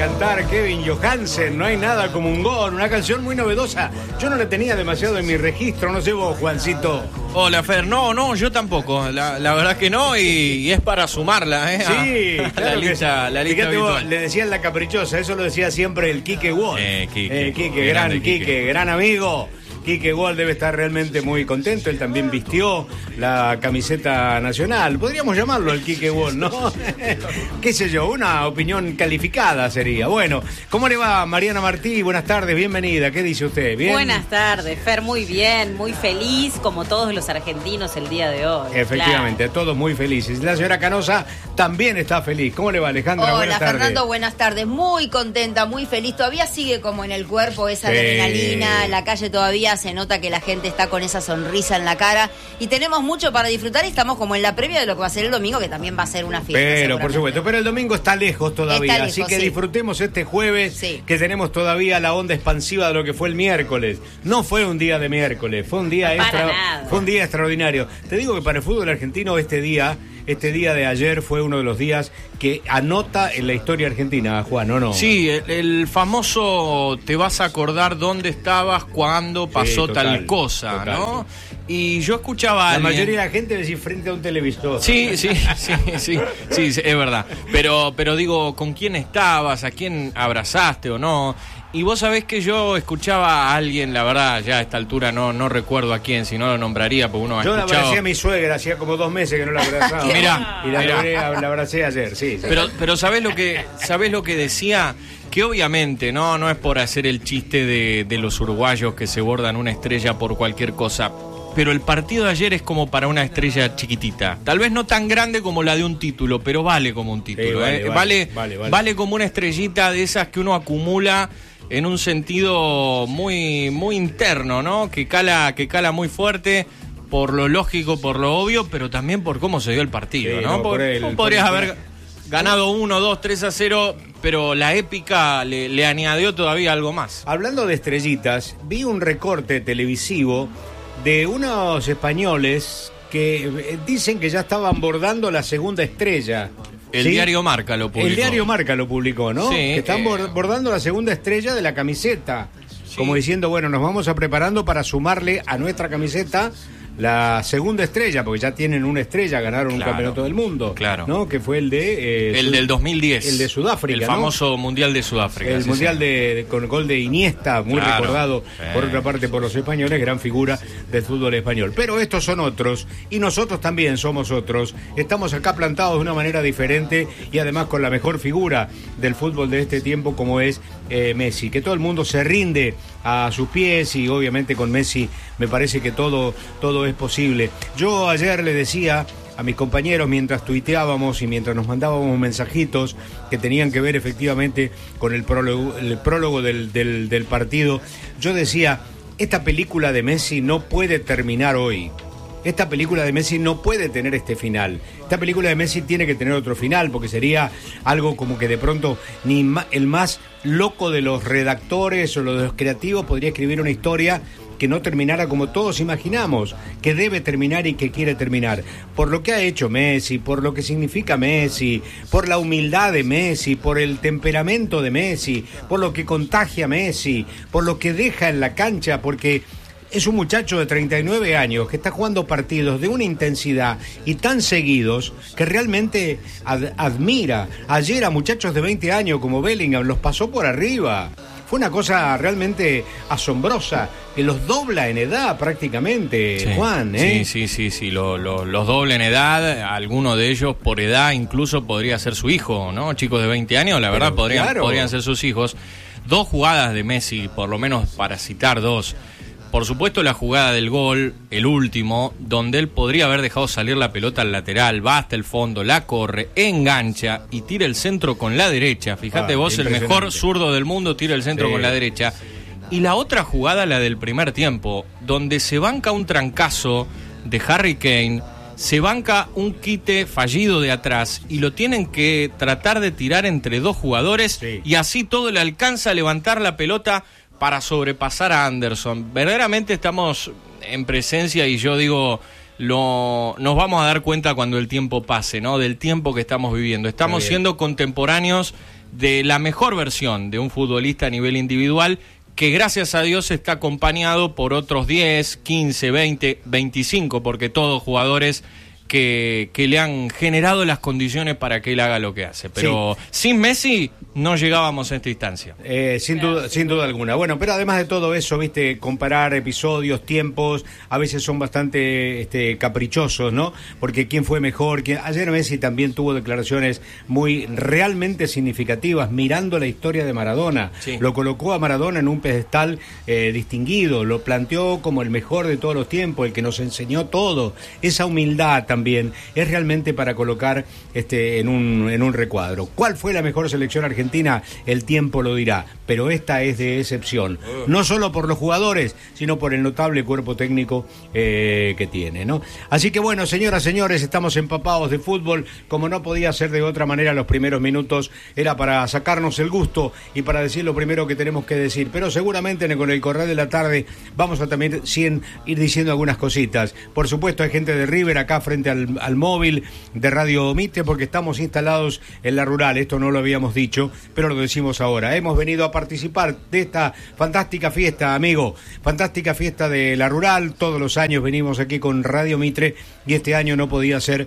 cantar Kevin Johansen, No hay nada como un gol, una canción muy novedosa. Yo no la tenía demasiado en mi registro, no sé vos, Juancito. Hola, Fer. No, yo tampoco. La verdad que no, y es para sumarla, ¿eh? Sí, claro la lista Fíjate vos, habitual. le decían la caprichosa, eso lo decía siempre el Quique Wolf. Quique, gran Quique. Quique, gran amigo. Quique Wolf debe estar realmente muy contento. Él también vistió la camiseta nacional. Podríamos llamarlo el Quique Wolf, ¿no? Qué sé yo, una opinión calificada sería. Bueno, ¿cómo le va, Mariana Martí? Buenas tardes, bienvenida. ¿Qué dice usted? ¿Bien? Buenas tardes, Fer, muy bien, muy feliz, como todos los argentinos el día de hoy. Efectivamente, Claro. todos muy felices. La señora Canosa también está feliz. ¿Cómo le va, Alejandra? Hola, Buenas tardes. Fernando, buenas tardes. Muy contenta, muy feliz. Todavía sigue como en el cuerpo esa Sí. adrenalina. En la calle todavía se nota que la gente está con esa sonrisa en la cara. Y tenemos mucho para disfrutar y estamos como en la previa de lo que va a ser el domingo, que también va a ser una fiesta. Pero, por seguramente. supuesto, pero el domingo está lejos todavía, Está lejos, así que sí. disfrutemos este jueves, Sí. que tenemos todavía la onda expansiva de lo que fue el miércoles. No fue un día de miércoles, fue un día Para nada. fue un día extraordinario. Te digo que para el fútbol argentino este día de ayer fue uno de los días que anota en la historia argentina, Juan, ¿o no? Sí, el famoso te vas a acordar dónde estabas cuando pasó total, tal cosa, total. ¿no? Y yo escuchaba a La alguien... mayoría de la gente decía frente a un televisor. Sí, es verdad. Pero digo, ¿con quién estabas? ¿A quién abrazaste o no? Y vos sabés que yo escuchaba a alguien, la verdad, ya a esta altura no recuerdo a quién, si no lo nombraría, porque uno ha Yo la escuchado... abracé a mi suegra, hacía como 2 meses que no la abrazaba. Mirá, y la mirá. abracé ayer, sí. Pero ¿sabés lo que decía? Que obviamente no es por hacer el chiste de los uruguayos que se bordan una estrella por cualquier cosa, pero el partido de ayer es como para una estrella chiquitita. Tal vez no tan grande como la de un título, pero vale como un título. Vale como una estrellita de esas que uno acumula en un sentido muy, muy interno, ¿no? Que cala muy fuerte por lo lógico, por lo obvio, pero también por cómo se dio el partido, Sí, ¿no? no, por Podrías el- haber ganado 1, 2, 3-0, pero la épica le añadió todavía algo más. Hablando de estrellitas, vi un recorte televisivo de unos españoles que dicen que ya estaban bordando la segunda estrella. El ¿Sí? diario Marca lo publicó. El diario Marca lo publicó, ¿no? Sí, que están bordando la segunda estrella de la camiseta. Sí. Como diciendo, bueno, nos vamos a preparando para sumarle a nuestra camiseta la segunda estrella, porque ya tienen una estrella, ganaron un Claro, campeonato del mundo. claro. ¿No? Que fue el de... El del 2010. El de Sudáfrica, El ¿no? famoso Mundial de Sudáfrica. El sí, mundial sí. con el gol de Iniesta, muy Claro. recordado Sí. por otra parte por los españoles, gran figura del fútbol español. Pero estos son otros y nosotros también somos otros. Estamos acá plantados de una manera diferente y además con la mejor figura del fútbol de este tiempo como es Messi. Que todo el mundo se rinde a sus pies y obviamente con Messi me parece que todo es posible. Yo ayer le decía a mis compañeros mientras tuiteábamos y mientras nos mandábamos mensajitos que tenían que ver efectivamente con el prólogo del partido, yo decía, esta película de Messi no puede terminar hoy. Esta película de Messi no puede tener este final. Esta película de Messi tiene que tener otro final, porque sería algo como que de pronto el más loco de los redactores o de los creativos podría escribir una historia que no terminara como todos imaginamos, que debe terminar y que quiere terminar. Por lo que ha hecho Messi, por lo que significa Messi, por la humildad de Messi, por el temperamento de Messi, por lo que contagia Messi, por lo que deja en la cancha, porque es un muchacho de 39 años que está jugando partidos de una intensidad y tan seguidos que realmente admira. Ayer a muchachos de 20 años como Bellingham los pasó por arriba. Fue una cosa realmente asombrosa, que los dobla en edad prácticamente, Sí, Juan, ¿eh? Sí, los doble en edad, alguno de ellos por edad incluso podría ser su hijo, ¿no? Chicos de 20 años, la verdad, podrían ser sus hijos. 2 jugadas de Messi, por lo menos para citar 2. Por supuesto la jugada del gol, el último, donde él podría haber dejado salir la pelota al lateral, va hasta el fondo, la corre, engancha y tira el centro con la derecha. Fíjate vos, el mejor zurdo del mundo tira el centro con la derecha. Y la otra jugada, la del primer tiempo, donde se banca un trancazo de Harry Kane, se banca un quite fallido de atrás y lo tienen que tratar de tirar entre 2 jugadores y así todo le alcanza a levantar la pelota para sobrepasar a Anderson. Verdaderamente estamos en presencia y yo digo, nos vamos a dar cuenta cuando el tiempo pase, ¿no? Del tiempo que estamos viviendo. Estamos siendo contemporáneos de la mejor versión de un futbolista a nivel individual, que gracias a Dios está acompañado por otros 10, 15, 20, 25, porque todos jugadores que le han generado las condiciones para que él haga lo que hace. Pero sin Messi no llegábamos a esta instancia. Sin duda alguna. Bueno, pero además de todo eso, viste, comparar episodios, tiempos, a veces son bastante caprichosos, ¿no? Porque quién fue mejor. Ayer Messi también tuvo declaraciones muy realmente significativas, mirando la historia de Maradona. Sí. Lo colocó a Maradona en un pedestal distinguido, lo planteó como el mejor de todos los tiempos, el que nos enseñó todo. Esa humildad también es realmente para colocar en un recuadro. ¿Cuál fue la mejor selección argentina? El tiempo lo dirá, pero esta es de excepción, no solo por los jugadores, sino por el notable cuerpo técnico que tiene, ¿no? Así que bueno, señoras, señores, estamos empapados de fútbol, como no podía ser de otra manera. Los primeros minutos era para sacarnos el gusto y para decir lo primero que tenemos que decir, pero seguramente con el correr de la tarde vamos a también ir diciendo algunas cositas. Por supuesto, hay gente de River acá frente al móvil de Radio Mitre, porque estamos instalados en la rural. Esto no lo habíamos dicho, pero lo decimos ahora. Hemos venido a participar de esta fantástica fiesta, amigo, fantástica fiesta de la rural. Todos los años venimos aquí con Radio Mitre y este año no podía ser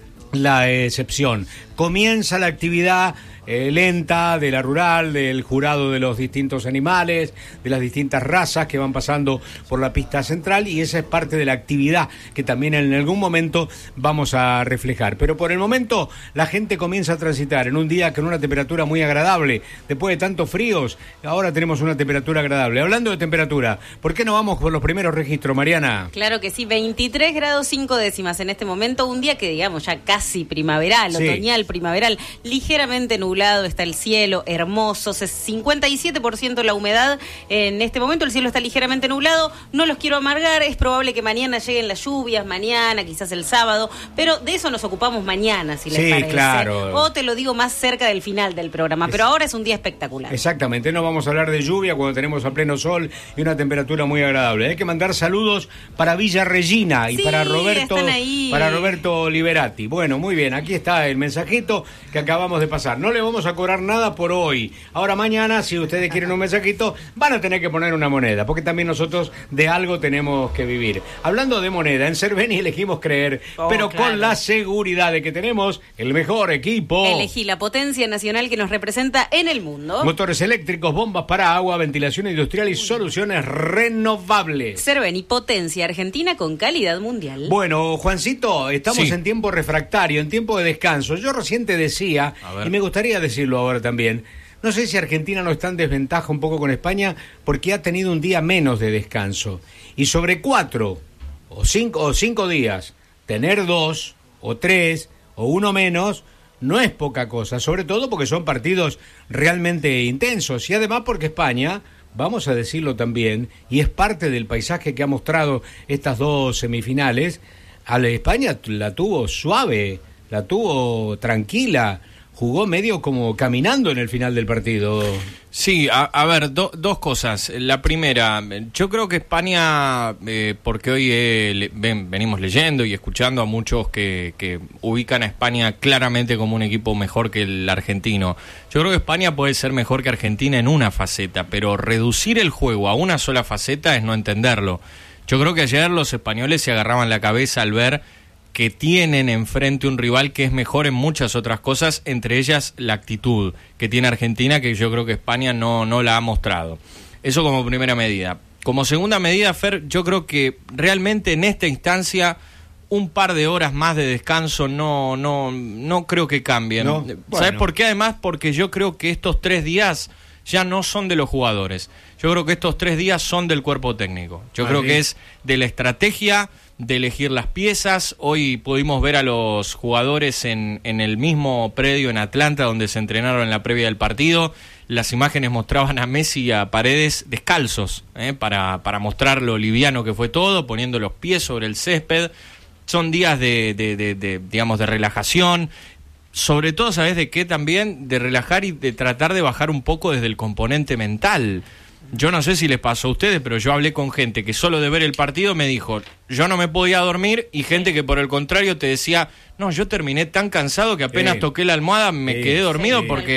la excepción. Comienza la actividad lenta de la rural, del jurado de los distintos animales, de las distintas razas que van pasando por la pista central, y esa es parte de la actividad que también en algún momento vamos a reflejar. Pero por el momento la gente comienza a transitar en un día con una temperatura muy agradable. Después de tantos fríos, ahora tenemos una temperatura agradable. Hablando de temperatura, ¿por qué no vamos con los primeros registros, Mariana? Claro que sí, 23 grados 5 décimas en este momento, un día que digamos ya casi primaveral, otoñal, primaveral, ligeramente nublado está el cielo, hermoso, 57% la humedad en este momento, el cielo está ligeramente nublado. No los quiero amargar, es probable que mañana lleguen las lluvias, mañana, quizás el sábado, pero de eso nos ocupamos mañana, si les parece. Claro. O te lo digo más cerca del final del programa, pero ahora es un día espectacular. Exactamente, no vamos a hablar de lluvia cuando tenemos a pleno sol y una temperatura muy agradable. Hay que mandar saludos para Villa Regina y para Roberto Liberati. Bueno, muy bien, aquí está el mensajito que acabamos de pasar. No le vamos a cobrar nada por hoy. Ahora mañana, si ustedes quieren un mensajito, van a tener que poner una moneda, porque también nosotros de algo tenemos que vivir. Hablando de moneda, en Cerveni elegimos creer, pero claro, con la seguridad de que tenemos el mejor equipo. Elegí la potencia nacional que nos representa en el mundo. Motores eléctricos, bombas para agua, ventilación industrial y soluciones renovables. Cerveni, potencia argentina con calidad mundial. Bueno, Juancito, estamos en tiempo refractario, en tiempo de descanso. Yo recién te decía, y me gustaría decirlo ahora también, no sé si Argentina no está en desventaja un poco con España porque ha tenido un día menos de descanso. Y sobre 4 o 5 días, tener 2 o 3 o 1 menos no es poca cosa, sobre todo porque son partidos realmente intensos y además porque España, vamos a decirlo también, y es parte del paisaje que ha mostrado estas dos semifinales, a la España la tuvo suave, la tuvo tranquila, jugó medio como caminando en el final del partido. Sí, a ver, dos cosas. La primera, yo creo que España, porque hoy venimos leyendo y escuchando a muchos que ubican a España claramente como un equipo mejor que el argentino. Yo creo que España puede ser mejor que Argentina en una faceta, pero reducir el juego a una sola faceta es no entenderlo. Yo creo que ayer los españoles se agarraban la cabeza al ver que tienen enfrente un rival que es mejor en muchas otras cosas, entre ellas la actitud que tiene Argentina, que yo creo que España no la ha mostrado. Eso como primera medida. Como segunda medida, Fer, yo creo que realmente en esta instancia un par de horas más de descanso no creo que cambien. No, bueno. ¿Sabes por qué? Además, porque yo creo que estos 3 días ya no son de los jugadores. Yo creo que estos 3 días son del cuerpo técnico. Yo creo que es de la estrategia, de elegir las piezas. Hoy pudimos ver a los jugadores en el mismo predio en Atlanta donde se entrenaron en la previa del partido. Las imágenes mostraban a Messi y a Paredes descalzos, para mostrar lo liviano que fue todo, poniendo los pies sobre el césped. Son días digamos, de relajación. Sobre todo, ¿sabes de qué? También de relajar y de tratar de bajar un poco desde el componente mental. Yo no sé si les pasó a ustedes, pero yo hablé con gente que solo de ver el partido me dijo, yo no me podía dormir, y gente que por el contrario te decía, no, yo terminé tan cansado que apenas toqué la almohada, me quedé dormido porque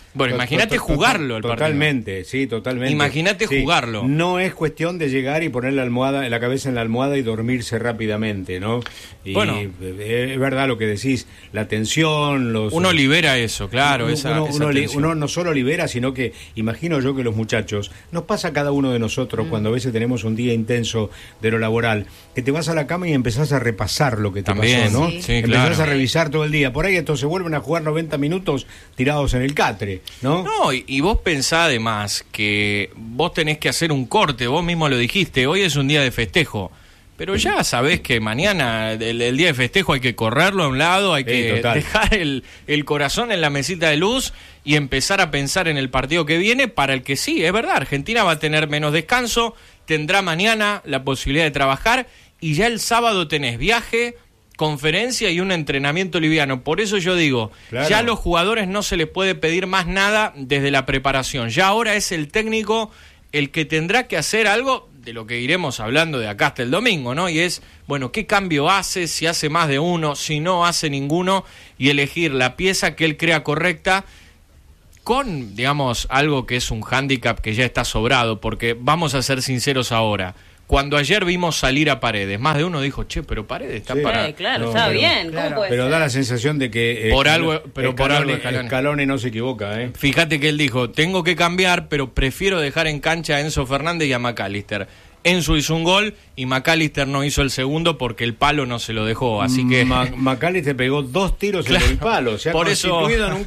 Bueno, imagínate jugarlo el partido. Totalmente, sí, totalmente. Imagínate jugarlo. No es cuestión de llegar y poner la cabeza en la almohada y dormirse rápidamente, ¿no? Y bueno, es verdad lo que decís, la tensión, uno libera eso, claro, uno no solo libera, sino que imagino yo que los muchachos, nos pasa a cada uno de nosotros cuando a veces tenemos un día intenso de lo laboral, que te vas a la cama y empezás a repasar lo que te pasó, ¿no? Sí, empezás a revisar todo el día. Por ahí entonces vuelven a jugar 90 minutos tirados en el catre, ¿no? No, y vos pensás además que vos tenés que hacer un corte, vos mismo lo dijiste, hoy es un día de festejo, pero ya sabés que mañana, el día de festejo, hay que correrlo a un lado, hay que dejar el corazón en la mesita de luz y empezar a pensar en el partido que viene, para el que sí, es verdad, Argentina va a tener menos descanso, tendrá mañana la posibilidad de trabajar, y ya el sábado tenés viaje, conferencia y un entrenamiento liviano. Por eso yo digo, ya a los jugadores no se les puede pedir más nada desde la preparación. Ya ahora es el técnico el que tendrá que hacer algo de lo que iremos hablando de acá hasta el domingo, ¿no? Y es, bueno, ¿qué cambio hace? Si hace más de uno, si no hace ninguno, y elegir la pieza que él crea correcta con, digamos, algo que es un hándicap que ya está sobrado, porque vamos a ser sinceros ahora. Cuando ayer vimos salir a Paredes, más de uno dijo, che, pero Paredes está para... Claro, está bien. ¿Cómo puede pero ser? da la sensación de que... por algo Scaloni no se equivoca, ¿eh? Fíjate que él dijo, tengo que cambiar, pero prefiero dejar en cancha a Enzo Fernández y a McAllister. Enzo hizo un gol y McAllister no hizo el segundo porque el palo no se lo dejó, así que... McAllister pegó 2 tiros en el palo, se ha constituido en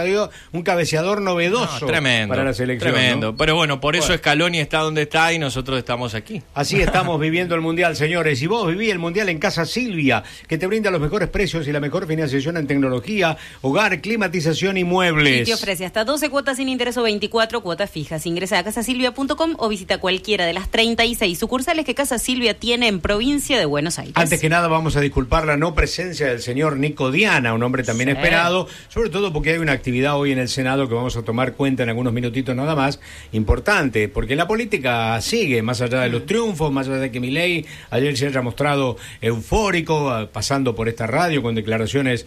un cabeceador novedoso para la selección. Tremendo, ¿no? Pero bueno, por eso Scaloni está donde está y nosotros estamos aquí. Así estamos viviendo el Mundial, señores, y vos vivís el Mundial en Casa Silvia, que te brinda los mejores precios y la mejor financiación en tecnología, hogar, climatización y muebles. Y te ofrece hasta 12 cuotas sin interés o 24 cuotas fijas. Ingresa a casasilvia.com o visita cualquiera de las 36 sucursales que Casa Silvia tiene en provincia de Buenos Aires. Antes que nada vamos a disculpar la no presencia del señor Nico Diana, un hombre también esperado, sobre todo porque hay una actividad hoy en el Senado que vamos a tomar cuenta en algunos minutitos nada más, importante, porque la política sigue, más allá de los triunfos, más allá de que Milei ayer se haya mostrado eufórico, pasando por esta radio con declaraciones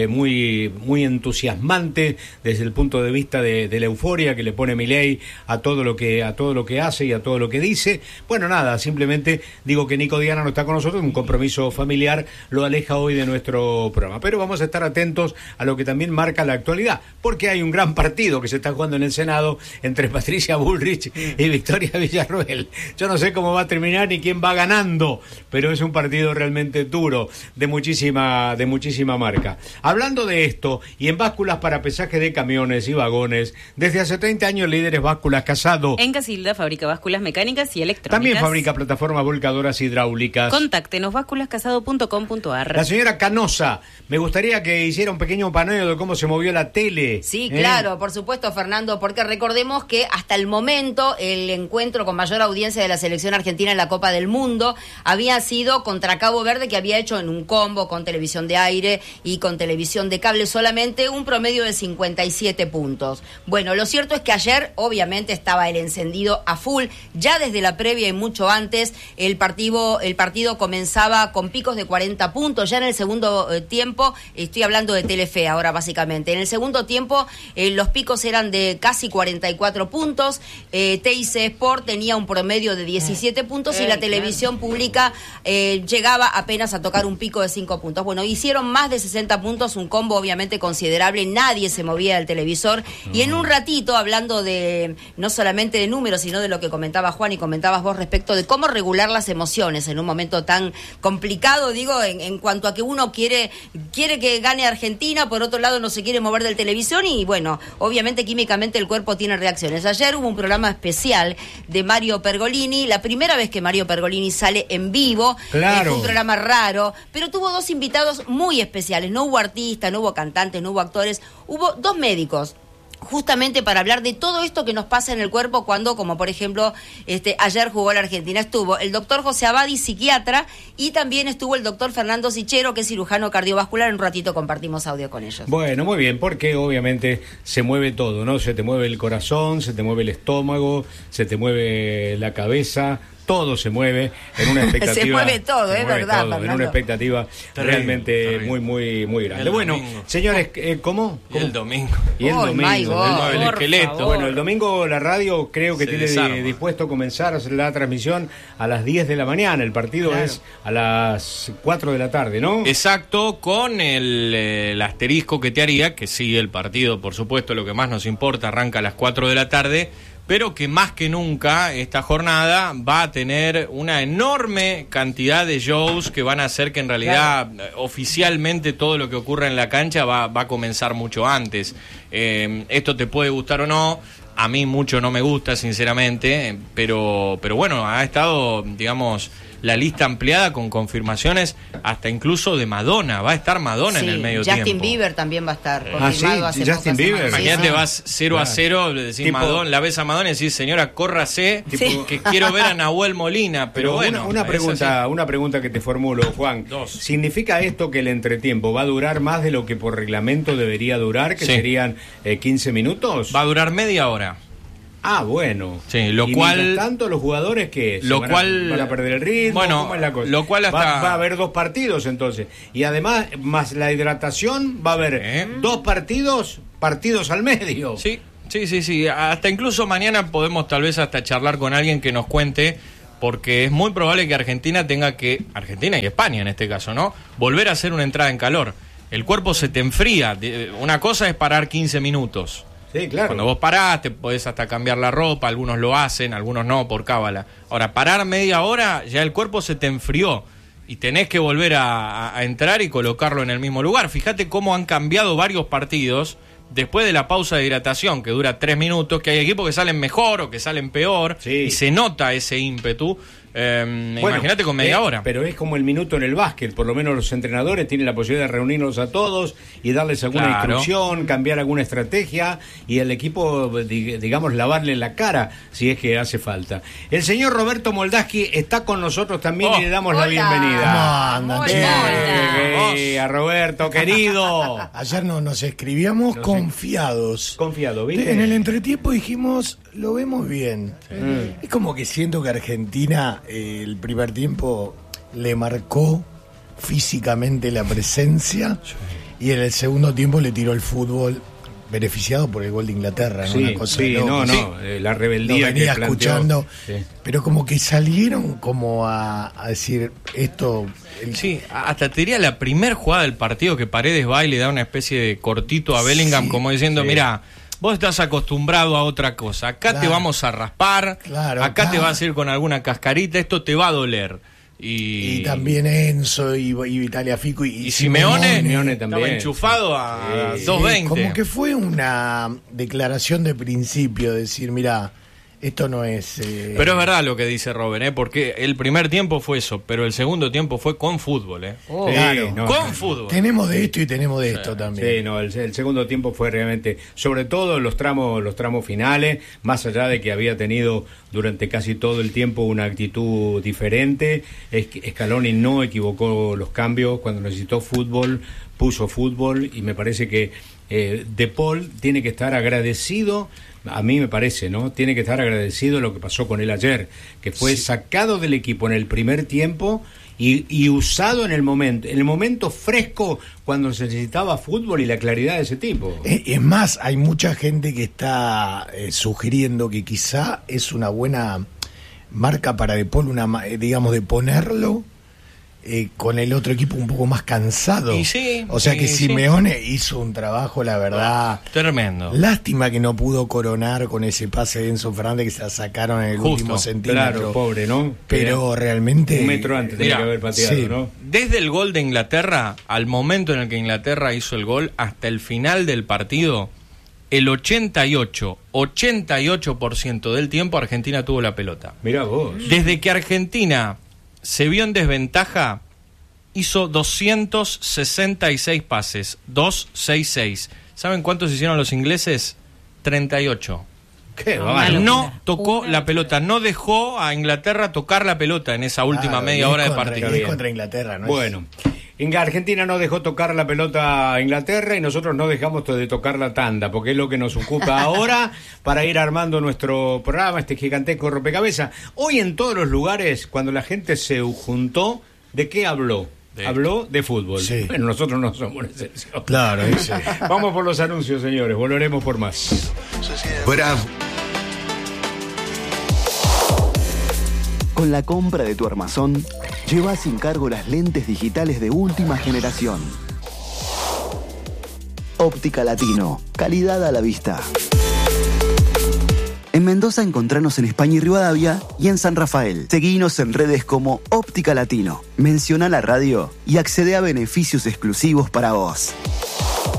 muy entusiasmantes desde el punto de vista de la euforia que le pone Milei a todo lo que hace y a todo lo que dice. Bueno, nada, simplemente digo que Nico Diana no está con nosotros, un compromiso familiar lo aleja hoy de nuestro programa, pero vamos a estar atentos a lo que también marca la actualidad, porque hay un gran partido que se está jugando en el Senado entre Patricia Bullrich y Victoria Villarruel. Yo no sé cómo va a terminar ni quién va ganando, pero es un partido realmente duro, de muchísima marca. Hablando de esto, y en básculas para pesaje de camiones y vagones, desde hace 30 años Líderes Básculas Casado. En Casilda fabrica básculas mecánicas y electrónicas. También fabrica plataformas volcadoras hidráulicas. Contáctenos, básculascasado.com.ar. La señora Canosa, me gustaría que hiciera un pequeño paneo de cómo se movió la tele. Sí, claro, por supuesto, Fernando, porque recordemos que hasta el momento el encuentro con mayor audiencia de la selección argentina en la Copa del Mundo había sido contra Cabo Verde, que había hecho en un combo con televisión de aire y con televisión de cable solamente un promedio de 57 puntos. Bueno, lo cierto es que ayer obviamente estaba el encendido a full, ya desde la previa y mucho antes, el partido comenzaba con picos de 40 puntos, ya en el segundo tiempo, estoy hablando de Telefe ahora básicamente, en el segundo tiempo los picos eran de casi 44 puntos, TIC Sport tenía un promedio de 17 puntos y la televisión pública llegaba apenas a tocar un pico de 5 puntos. Bueno, hicieron más de 60 puntos, un combo obviamente considerable, nadie se movía del televisor y en un ratito, hablando de no solamente de números, sino de lo que comentaba Juan y comentabas vos respecto de cómo regular las emociones en un momento tan complicado, digo, en cuanto a que uno quiere que gane Argentina, por otro lado no se quiere mover del televisor y bueno, obviamente químicamente el cuerpo tiene reacciones. Ayer hubo un programa especial de Mario Pergolini, la primera vez que Mario Pergolini sale en vivo, claro. Fue un programa raro, pero tuvo 2 invitados muy especiales, no hubo artistas, no hubo cantantes, no hubo actores, hubo 2 médicos. Justamente para hablar de todo esto que nos pasa en el cuerpo cuando, como por ejemplo, ayer jugó la Argentina. Estuvo el doctor José Abadi, psiquiatra, y también estuvo el doctor Fernando Sichero, que es cirujano cardiovascular. En un ratito compartimos audio con ellos. Bueno, muy bien, porque obviamente se mueve todo, ¿no? Se te mueve el corazón, se te mueve el estómago, se te mueve la cabeza, todo se mueve en una expectativa. Se mueve todo, es verdad, todo, en una expectativa realmente muy grande. Bueno, señores, ¿cómo? Y el domingo. Y el domingo. El esqueleto. Bueno, el domingo la radio creo que tiene dispuesto a comenzar la transmisión a las 10 de la mañana. El partido es a las 4 de la tarde, ¿no? Exacto, con el asterisco que te haría, que sí, el partido, por supuesto, lo que más nos importa, arranca a las 4 de la tarde, pero que más que nunca esta jornada va a tener una enorme cantidad de shows que van a hacer que en realidad oficialmente todo lo que ocurra en la cancha va a comenzar mucho antes. Esto te puede gustar o no, a mí mucho no me gusta sinceramente, pero bueno, ha estado, digamos, la lista ampliada con confirmaciones hasta incluso de Madonna. Va a estar Madonna en el medio tiempo. Justin Bieber también va a estar confirmado hace Justin Bieber. Imagínate, vas 0-0, le decís Madonna, la ves a Madonna y decís, señora, córrase, que quiero ver a Nahuel Molina. Pero bueno, una pregunta que te formulo, Juan. ¿Significa esto que el entretiempo va a durar más de lo que por reglamento debería durar, que serían 15 minutos? Va a durar media hora. Ah, bueno. Sí, lo cual. Mientras tanto, los jugadores que van a perder el ritmo. Bueno, ¿cómo es la cosa? Lo cual hasta va a haber 2 partidos entonces. Y además, más la hidratación, va a haber 2 partidos al medio. Sí. Hasta incluso mañana podemos tal vez hasta charlar con alguien que nos cuente, porque es muy probable que Argentina y España en este caso, ¿no? Volver a hacer una entrada en calor. El cuerpo se te enfría. Una cosa es parar 15 minutos. Sí, claro. Cuando vos parás, te podés hasta cambiar la ropa, algunos lo hacen, algunos no, por cábala. Ahora, parar media hora, ya el cuerpo se te enfrió y tenés que volver a entrar y colocarlo en el mismo lugar. Fíjate cómo han cambiado varios partidos después de la pausa de hidratación, que dura 3 minutos, que hay equipos que salen mejor o que salen peor, y se nota ese ímpetu. Imagínate con media hora. Pero es como el minuto en el básquet, por lo menos los entrenadores tienen la posibilidad de reunirnos a todos y darles alguna instrucción, cambiar alguna estrategia y el equipo, digamos, lavarle la cara si es que hace falta. El señor Roberto Moldaski está con nosotros también y le damos la bienvenida. A Roberto, querido. Ayer nos escribíamos confiados. ¿Viste? En el entretiempo dijimos, lo vemos bien. Es como que siento que Argentina el primer tiempo le marcó físicamente la presencia y en el segundo tiempo le tiró el fútbol, beneficiado por el gol de Inglaterra, ¿no? Una cosa la rebeldía lo venía que escuchando, pero como que salieron como a decir esto. Sí, hasta te diría la primer jugada del partido que Paredes va y le da una especie de cortito a Bellingham, como diciendo, mira, vos estás acostumbrado a otra cosa, acá te vamos a raspar, acá te vas a ir con alguna cascarita, esto te va a doler. Y también Enzo y Vitalia Fico y Simeone también estaba enchufado a 2.20. Como que fue una declaración de principio, decir, mira, esto no es... Pero es verdad lo que dice Robert, porque el primer tiempo fue eso, pero el segundo tiempo fue con fútbol. Con fútbol. Tenemos de esto y tenemos de esto también. Sí, el segundo tiempo fue realmente, sobre todo los tramos finales, más allá de que había tenido durante casi todo el tiempo una actitud diferente. Scaloni no equivocó los cambios, cuando necesitó fútbol, puso fútbol, y me parece que De Paul tiene que estar agradecido. A mí me parece, ¿no? Tiene que estar agradecido lo que pasó con él ayer, que fue sacado del equipo en el primer tiempo y usado en el momento fresco, cuando se necesitaba fútbol y la claridad de ese tipo. Es más, hay mucha gente que está sugiriendo que quizá es una buena marca para De Paul, digamos, de ponerlo con el otro equipo un poco más cansado. O sea que Simeone hizo un trabajo, la verdad, tremendo. Lástima que no pudo coronar con ese pase de Enzo Fernández, que se la sacaron en el último centímetro. Claro, pobre, ¿no? Pero realmente... Un metro antes tenía que haber pateado, ¿no? Desde el gol de Inglaterra, al momento en el que Inglaterra hizo el gol, hasta el final del partido, el 88% del tiempo Argentina tuvo la pelota. Mirá vos. Desde que Argentina se vio en desventaja, hizo 266 pases, 266. ¿Saben cuántos hicieron los ingleses? 38. Qué bárbaro. No tocó la pelota, no dejó a Inglaterra tocar la pelota en esa última media hora de partido. Es contra Inglaterra, ¿no? Bueno, Argentina no dejó tocar la pelota a Inglaterra y nosotros no dejamos de tocar la tanda, porque es lo que nos ocupa ahora para ir armando nuestro programa, este gigantesco rompecabezas. Hoy en todos los lugares, cuando la gente se juntó, ¿de qué habló? Habló de fútbol. Sí. Bueno, nosotros no somos una excepción. Claro, sí. Vamos por los anuncios, señores. Volveremos por más. Bravo. Con la compra de tu armazón, lleva sin cargo las lentes digitales de última generación. Óptica Latino, calidad a la vista. En Mendoza encontranos en España y Rivadavia y en San Rafael. Seguinos en redes como Óptica Latino. Menciona la radio y accede a beneficios exclusivos para vos.